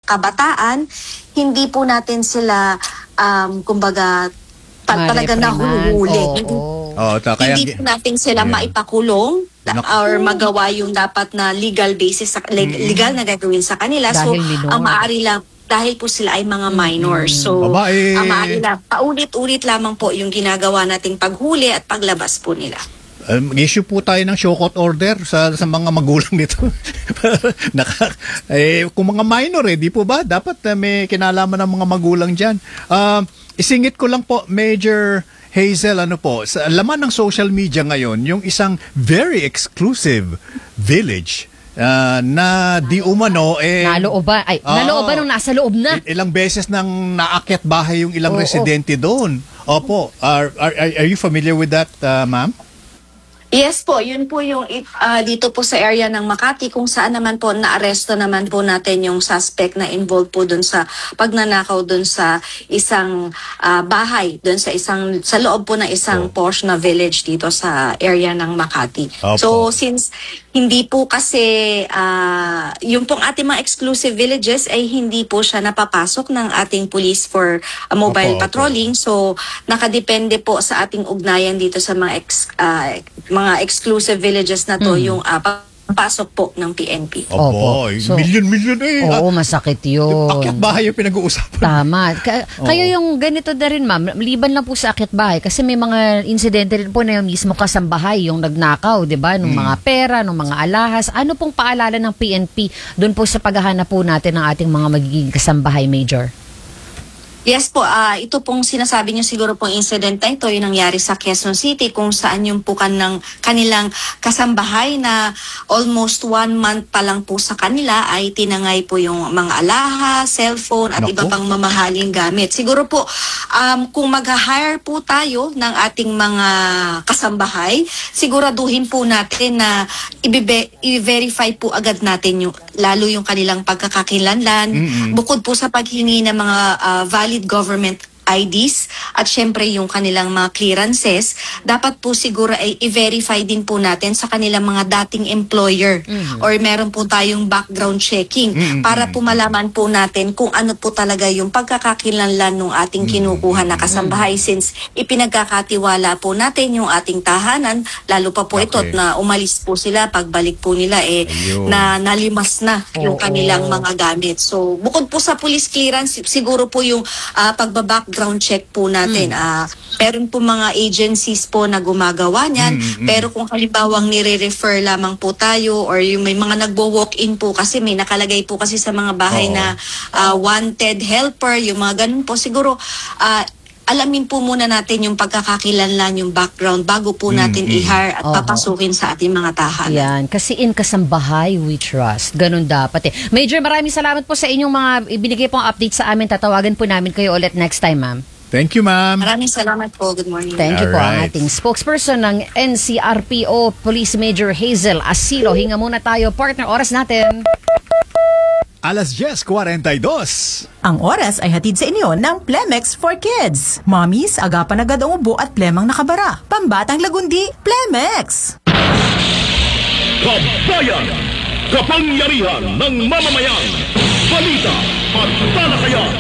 kabataan, hindi po natin sila, kumbaga, talaga nahuhuli. Kaya Hindi po natin sila maipakulong or magawa yung dapat na legal basis, legal na gagawin sa kanila. So, ang maaari lang, dahil po sila ay mga minors. So, ang maaari lang, paulit-ulit lamang po yung ginagawa nating paghuli at paglabas po nila. Issue po tayo ng show court order sa mga magulang nito. Kung mga minor, di po ba? Dapat may kinalaman ng mga magulang dyan. Isingit ko lang po, Major Hazel, sa laman ng social media ngayon, yung isang very exclusive village na di umano nalooban nung nasa loob na. Ilang beses nang naakyat bahay yung ilang residente doon. Opo. Are you familiar with that, ma'am? Yes po, yun po yung dito po sa area ng Makati, kung saan naman po naaresto naman po natin yung suspect na involved po dun sa pagnanakaw dun sa isang bahay, dun sa loob po ng isang posh na village dito sa area ng Makati. So since hindi po kasi yung pong ating mga exclusive villages ay hindi po siya napapasok ng ating police for mobile patrolling. So nakadepende po sa ating ugnayan dito sa mga exclusive villages na to yung pasok po ng PNP. So, milyon masakit yun. Akyat bahay yung pinag-uusapan. Tama. Kayo yung ganito na rin, ma'am, liban lang po sa akyat bahay kasi may mga insidente rin po na yung mismo kasambahay, yung nagnakaw, di ba? Nung mga pera, nung mga alahas. Ano pong paalala ng PNP doon po sa paghahanap po natin ng ating mga magiging kasambahay, Major? Yes po, ito pong sinasabi niyo siguro pong incident na ito, yung nangyari sa Quezon City, kung saan yung po kanilang kasambahay na almost 1 month pa lang po sa kanila ay tinangay po yung mga alahas, cellphone at iba pang mamahaling gamit. Siguro po, kung mag-hire po tayo ng ating mga kasambahay, siguraduhin po natin na i-verify po agad natin lalo yung kanilang pagkakakilanlan, bukod po sa paghingi ng mga valid government IDs at syempre yung kanilang mga clearances, dapat po siguro ay i-verify din po natin sa kanilang mga dating employer or meron po tayong background checking para po malaman po natin kung ano po talaga yung pagkakakilanlan ng ating kinukuha na kasambahay since ipinagkakatiwala po natin yung ating tahanan, lalo pa po ito na umalis po sila, pagbalik po nila na nalimas na yung kanilang mga gamit. So bukod po sa police clearance, siguro po yung pagbabackground check po natin. Meron po mga agencies po na gumagawa niyan, pero kung halimbawang nire-refer lamang po tayo or yung may mga nagbo-walk-in po kasi may nakalagay po kasi sa mga bahay na wanted helper, yung mga ganun po, siguro alamin po muna natin yung pagkakakilanlan, yung background bago po natin i-hire at papasukin sa ating mga tahanan. Yan, kasi in kasambahay we trust. Ganun dapat Major, maraming salamat po sa inyong mga ibinigay pong update sa amin. Tatawagan po namin kayo ulit next time, ma'am. Thank you, ma'am. Maraming salamat po. Good morning. Thank you po ang ating spokesperson ng NCRPO, Police Major Hazel Asilo. Hinga muna tayo. Partner, oras natin. 10:42. Ang oras ay hatid sa inyo ng Plemex for Kids. Mommies, agapan agad ang ubo at plemang nakabara. Pambatang lagundi, Plemex! Kabayan! Kapangyarihan ng mamamayan! Balita at talakayan!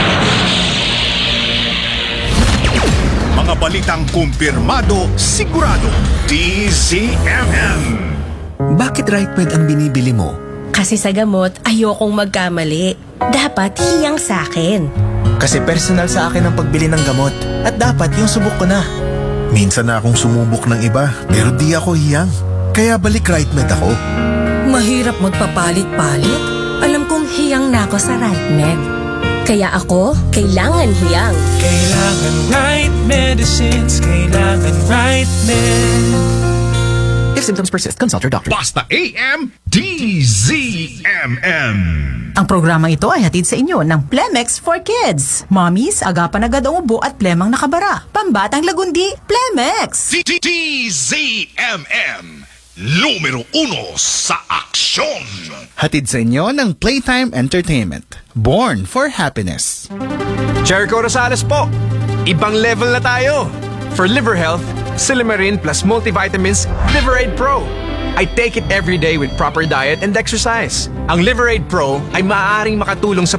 Mga balitang kumpirmado, sigurado. DZMM. Bakit RightMed ang binibili mo? Kasi sa gamot, ayokong magkamali. Dapat hiyang sa akin. Kasi personal sa akin ang pagbili ng gamot. At dapat yung subok ko na. Minsan na akong sumubok ng iba, pero di ako hiyang. Kaya balik RightMed ako. Mahirap magpapalit-palit. Alam kong hiyang na ako sa RightMed. Kaya ako, kailangan hiyang. Kailangan right medicines, kailangan RightMed. If symptoms persist, consult your doctor. Basta AM DZMM. Ang programa ito ay hatid sa inyo ng Plemex for Kids. Mommies, agapan agad ang ubo at plemang nakabara. Pambatang lagundi, Plemex! DZMM. Numero 1 sa aksyon. Hatid sa inyo ng Playtime Entertainment. Born for happiness. Jericho Rosales po. Ibang level na tayo. For liver health, Silimarin plus multivitamins Liverade Pro. I take it every day with proper diet and exercise. Ang Liverade Pro ay maaaring makatulong sa